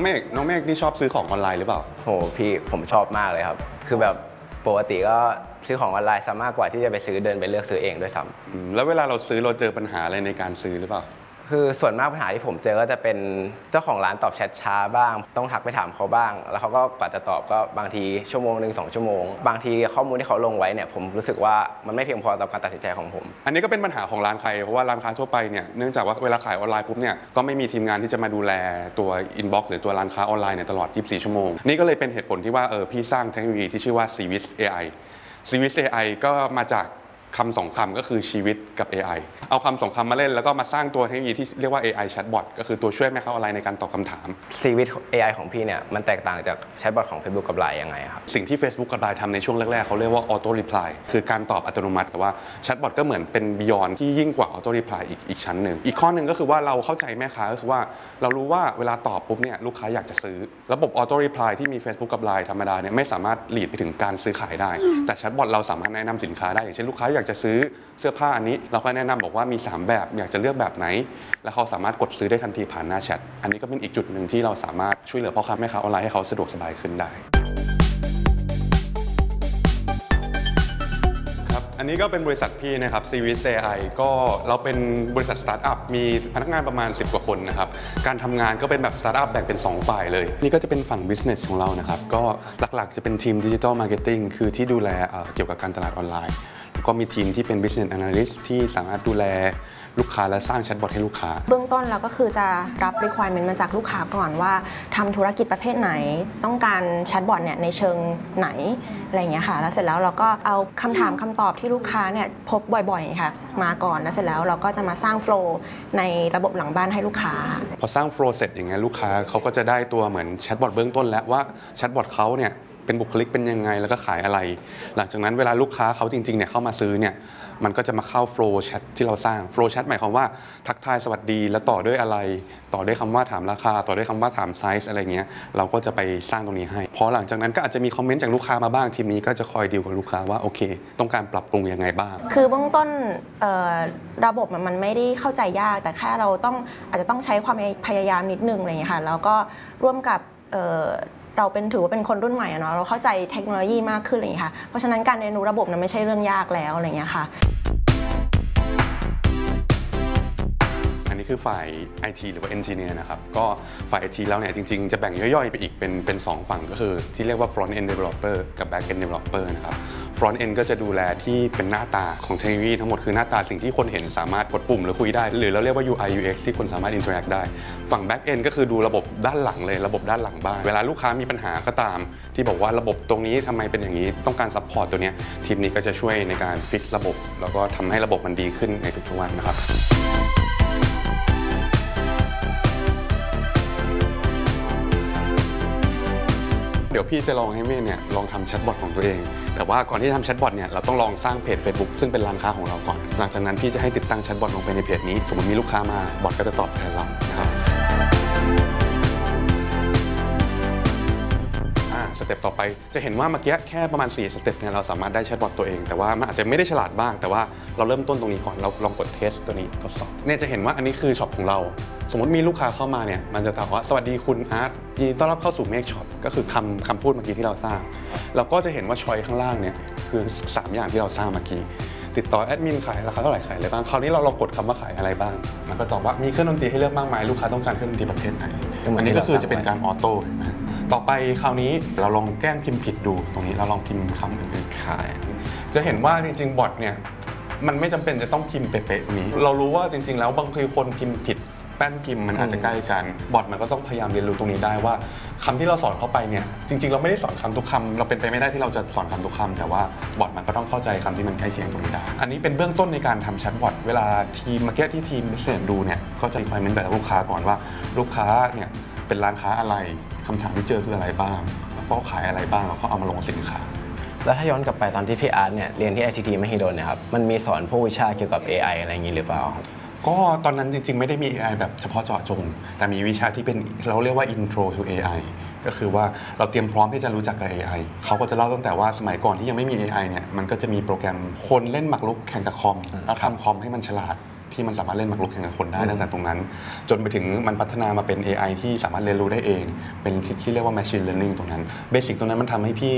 น้องเมฆนี่ชอบซื้อของออนไลน์หรือเปล่าโหพี่ผมชอบมากเลยครับคือแบบปกติก็ซื้อของออนไลน์ซะมากกว่าที่จะไปซื้อเดินไปเลือกซื้อเองด้วยซ้ำแล้วเวลาเราซื้อเราเจอปัญหาอะไรในการซื้อหรือเปล่าคือส่วนมากปัญหาที่ผมเจอก็จะเป็นเจ้าของร้านตอบแชทช้าบ้างต้องทักไปถามเขาบ้างแล้วเขาก็กว่าจะตอบก็บางทีชั่วโมงนึง2 ชั่วโมงบางทีข้อมูลที่เขาลงไว้เนี่ยผมรู้สึกว่ามันไม่เพียงพอต่อการตัดสินใจของผมอันนี้ก็เป็นปัญหาของร้านใครเพราะว่าร้านค้าทั่วไปเนี่ยเนื่องจากว่าเวลาขายออนไลน์ปุ๊บเนี่ยก็ไม่มีทีมงานที่จะมาดูแลตัวอินบ็อกซ์หรือตัวร้านค้าออนไลน์เนี่ยตลอด24 ชั่วโมงนี่ก็เลยเป็นเหตุผลที่ว่าพี่สร้างเทคโนโลยีที่ชื่อว่า Cvis AI Cvis AI ก็มาจากคำ2 คำก็คือชีวิตกับ AI เอาคำ2 คำมาเล่นแล้วก็มาสร้างตัวเทคโนโลยีที่เรียกว่า AI Chatbot ก็คือตัวช่วยแม่ค้าออนไลน์ในการตอบคำถาม Cvis AI ของพี่เนี่ยมันแตกต่างจากแชทบอทของ Facebook กับ LINE ยังไงครับสิ่งที่ Facebook กับ LINE ทำในช่วงแรกๆเขาเรียกว่า Auto Reply คือการตอบอัตโนมัติแต่ว่า Chatbot ก็เหมือนเป็น Beyond ที่ยิ่งกว่า Auto Reply อีกชั้นหนึ่งอีกข้อหนึ่งก็คือว่าเราเข้าใจแม่ค้าก็คือว่าเรารู้ว่าเวลาตอบปุ๊บเนี่ยลูกค้าอยากจะซื้อระบบ Auto Reply ที่มี Facebook กับ LINE ธรรมดาเนี่ยไม่สามารถ lead ไปถึงการซื้อขายได้แต่ Chatbot เราสามารถแนะนำสินค้าได้อย่างเช่นลูกค้าอยากจะซื้อเสื้อผ้าอันนี้เราก็แนะนำบอกว่ามี3แบบอยากจะเลือกแบบไหนแล้วเขาสามารถกดซื้อได้ทันทีผ่านหน้าแชทอันนี้ก็เป็นอีกจุดหนึ่งที่เราสามารถช่วยเหลือพ่อค้าแม่ค้าออนไลน์ให้เขาสะดวกสบายขึ้นได้ครับอันนี้ก็เป็นบริษัทพี่นะครับ Cvis AI ก็เราเป็นบริษัทสตาร์ทอัพมีพนักงานประมาณ10 กว่าคนนะครับการทำงานก็เป็นแบบสตาร์ทอัพแบ่งเป็น2 ฝ่ายเลยนี่ก็จะเป็นฝั่ง business ของเรานะครับก็หลักๆจะเป็นทีม Digital Marketing คือที่ดูแลเกี่ยวกับการตลาดออนไลน์ก็มีทีมที่เป็น Business Analyst ที่สามารถดูแลลูกค้าและสร้างแชทบอทให้ลูกค้าเบื้องต้นเราก็คือจะรับ requirement มาจากลูกค้าก่อนว่าทำธุรกิจประเภทไหนต้องการแชทบอทเนี่ยในเชิงไหนอะไรอย่างเงี้ยค่ะแล้วเสร็จแล้วเราก็เอาคำถามคำตอบที่ลูกค้าเนี่ยพบบ่อยๆค่ะมาก่อนแล้วเสร็จแล้วเราก็จะมาสร้างโฟลว์ในระบบหลังบ้านให้ลูกค้าพอสร้างโฟลว์เสร็จอย่างเงี้ยลูกค้าเขาก็จะได้ตัวเหมือนแชทบอทเบื้องต้นแล้วว่าแชทบอทเขาเนี่ยเป็นบุคลิกเป็นยังไงแล้วก็ขายอะไรหลังจากนั้นเวลาลูกค้าเขาจริงๆเนี่ยเข้ามาซื้อเนี่ยมันก็จะมาเข้าโฟลว์แชทที่เราสร้างโฟลว์แชทหมายความว่าทักทายสวัสดีแล้วต่อด้วยอะไรต่อด้วยคำว่าถามราคาต่อด้วยคำว่าถามไซส์อะไรเงี้ยเราก็จะไปสร้างตรงนี้ให้พอหลังจากนั้นก็อาจจะมีคอมเมนต์จากลูกค้ามาบ้างทีมนี้ก็จะคอยดีลกับลูกค้าว่าโอเคต้องการปรับปรุงยังไงบ้างคือเบื้องต้นระบบมันไม่ได้เข้าใจยากแต่แค่เราอาจจะต้องใช้ความพยายามนิดนึงอะไรอย่างเงี้ยค่ะแล้วก็ร่วมกับเราถือว่าเป็นคนรุ่นใหม่เนาะเราเข้าใจเทคโนโลยีมากขึ้นอะไรอย่างเงี้ยค่ะเพราะฉะนั้นการเรียนรู้ระบบนั้นไม่ใช่เรื่องยากแล้วอะไรอย่างเงี้ยค่ะอันนี้คือฝ่าย IT หรือว่า Engineer นะครับก็ฝ่าย IT แล้วเนี่ยจริงๆจะแบ่งย่อยๆไปอีกเป็น2 ฝั่งก็คือที่เรียกว่า Front End Developer กับ Back End Developer นะครับ Front End ก็จะดูแลที่เป็นหน้าตาของเทคโนโลยีทั้งหมดคือหน้าตาสิ่งที่คนเห็นสามารถกดปุ่มหรือคุยได้หรือเราเรียกว่า UI UX ที่คนสามารถ Interact ได้ฝั่ง Back End ก็คือดูระบบด้านหลังเลยระบบด้านหลังบ้านเวลาลูกค้ามีปัญหาก็ตามที่บอกว่าระบบตรงนี้ทำไมเป็นอย่างนี้ต้องการ Support ตัวนี้ทีมนี้ก็จะช่วยในการฟิกระบบแล้วก็ทำให้ระบบมันดีขึ้นในทุกๆวันนะครับเดี๋ยวพี่จะลองให้เมฆเนี่ยลองทำแชทบอทของตัวเองแต่ว่าก่อนที่จะทำแชทบอทเนี่ยเราต้องลองสร้างเพจ Facebook ซึ่งเป็นร้านค้าของเราก่อนหลังจากนั้นพี่จะให้ติดตั้งแชทบอทลงไปในเพจนี้สมมติมีลูกค้ามาบอทก็จะตอบแทนเรานะครับสเต็ปต่อไปจะเห็นว่าเมื่อกี้แค่ประมาณ4 สเต็ปเนี่ยเราสามารถได้แชทบอทตัวเองแต่ว่ามันอาจจะไม่ได้ฉลาดบ้างแต่ว่าเราเริ่มต้นตรงนี้ก่อนเราลองกดเทสตัวนี้ทดสอบเนี่ยจะเห็นว่าอันนี้คือช็อปของเราสมมติมีลูกค้าเข้ามาเนี่ยมันจะถามว่าสวัสดีคุณอาร์ตยินดีต้อนรับเข้าสู่เมฆช็อปก็คือคำพูดเมื่อกี้ที่เราสร้างเราก็จะเห็นว่าชอยข้างล่างเนี่ยคือ3 อย่างที่เราสร้างเมื่อกี้ติดต่อแอดมินขายราคาเท่าไหร่ขายอะไรบ้างคราวนี้เราลองกดคำว่าขายอะไรบ้างมันก็ตอบว่ามีเครื่องดนตรีให้เลือกมากมายลูกค้าต้องการเครื่องดนตรีประเภทไหนอันนี้ก็คือจะเป็นการออโต้ต่อไปคราวนี้เราลองแกล้งพิมพ์ผิดดูตรงนี้เราลองพิมพ์คำอื่นๆขายจะเห็นว่าจริงๆบอทเนี่ยมันไม่จำเป็นจะต้องพิมพ์เป๊ะๆตรงนี้เรารู้ว่าจริงๆแล้วบางทีคนพิมพ์ผิดแป้นพิมพ์มันอาจจะใกล้กันบอทมันก็ต้องพยายามเรียนรู้ตรงนี้ได้ว่าคำที่เราสอนเข้าไปเนี่ยจริงๆเราไม่ได้สอนคำทุกคำเราเป็นไปไม่ได้ที่เราจะสอนคำทุกคำแต่ว่าบอทมันก็ต้องเข้าใจคำที่มันใกล้เคียงตรงนี้ได้อันนี้เป็นเบื้องต้นในการทำแชทบอทเวลาทีมมาแก้ที่ทีมเสร็จดูเนี่ยก็จะมีความเป็นแบบลูกค้าก่อนว่าลูกค้าเนี่ยเป็นร้านค้าอะไรคำถามที่เจอคืออะไรบ้างแล้วก็ขายอะไรบ้างแล้วก็เอามาลงสินค้าแล้วถ้าย้อนกลับไปตอนที่พี่อาร์ตเนี่ยเรียนที่ ITT มหิดลเนี่ยครับมันมีสอนพวกวิชาเกี่ยวกับ AI อะไรอย่างนี้หรือเปล่าก็ตอนนั้นจริงๆไม่ได้มี AI แบบเฉพาะเจาะจงแต่มีวิชาที่เป็นเราเรียกว่า Intro to AI ก็คือว่าเราเตรียมพร้อมที่จะรู้จักกับ AI เขาก็จะเล่าตั้งแต่ว่าสมัยก่อนที่ยังไม่มี AI เนี่ยมันก็จะมีโปรแกรมคนเล่นหมากรุกแข่งกับคอมแล้วทำคอมให้มันฉลาดที่มันสามารถเล่นหมากรุกแข่งกับคนได้ตั้งแต่ตรงนั้น จนไปถึงมันพัฒนามาเป็น AI ที่สามารถเรียนรู้ได้เองเป็นที่เรียกว่า machine learning ตรงนั้นเบสิกตรงนั้นมันทำให้พี่